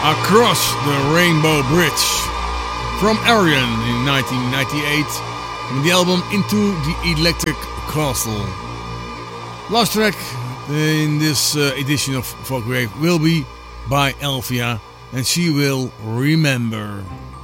Across the Rainbow Bridge from Arion in 1998 from the album Into the Electric Castle. Last track in this edition of Folkwave will be by Elvia, and she will remember.